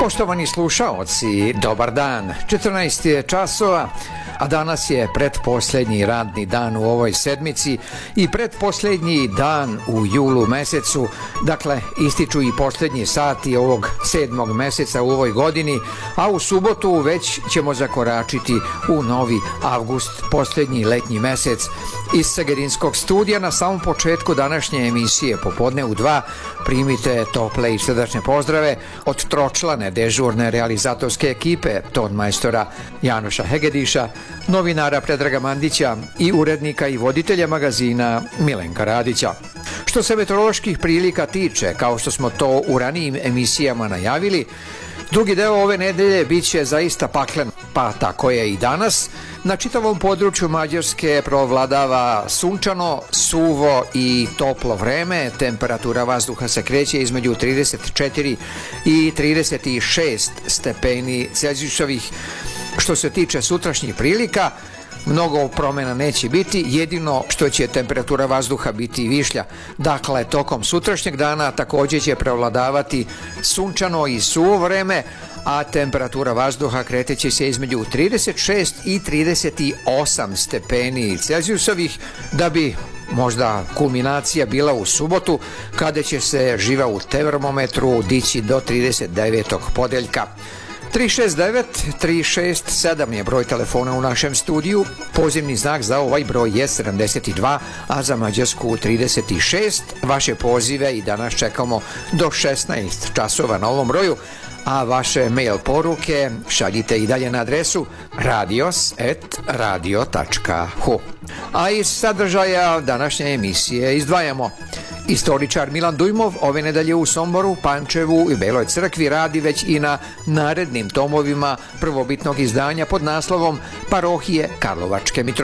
Poštovani slušaoci, dobar dan. 14 je časova, a danas je pretposlednji radni dan u ovoj sedmici i pretposlednji dan u julu mesecu. Dakle, ističu i poslednji sati ovog 7. meseca u ovoj godini, a u subotu već ćemo zakoračiti u novi avgust, poslednji letnji mesec. Iz Segedinskog studija na samom početku današnje emisije Popodne u 2 primite tople i srdačne pozdrave od tročlane dežurne realizatorske ekipe tonmajstora Janoša Hegediša, novinara Predraga Mandića i urednika i voditelja magazina Milenka Radića. Što se meteoroloških prilika tiče, kao što smo to u ranijim emisijama najavili, drugi deo ove nedelje bit će zaista paklen, pa tako je i danas. Na čitavom području Mađarske provladava sunčano, suvo i toplo vreme. Temperatura vazduha se kreće između 34 i 36 stepeni Celzijusovih. Što se tiče sutrašnjih prilika, mnogo promjena neće biti, jedino što će temperatura vazduha biti višlja. Dakle, tokom sutrašnjeg dana također će prevladavati sunčano i suvo vreme, a temperatura vazduha kreteće se između 36 i 38 stepeni Celzijusovih, da bi možda kulminacija bila u subotu, kada će se živa u termometru dići do 39. podeljka. 369-367 je broj telefona u našem studiju, pozivni znak za ovaj broj je 72, a za Mađarsku 36. Vaše pozive i danas čekamo do 16 časova na ovom broju, a vaše mail poruke šaljite i dalje na adresu radios@radio.hu. A iz sadržaja današnje emisije izdvajamo: istoričar Milan Dujmov ove nedelje u Somboru, Pančevu i Beloj Crkvi radi već i na narednim tomovima prvobitnog izdanja pod naslovom Parohije Karlovačke Mitropolije.